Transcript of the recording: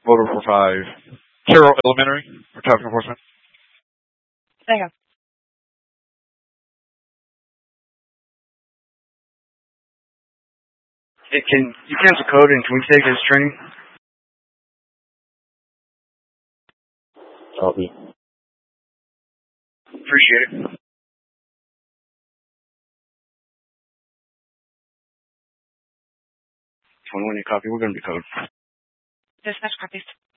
Motor 45. Carroll Elementary for traffic enforcement. There you go. Hey, can you cancel code and can we take his training? Copy. Appreciate it. 21, you copy. We're going to be code. Dispatch copies.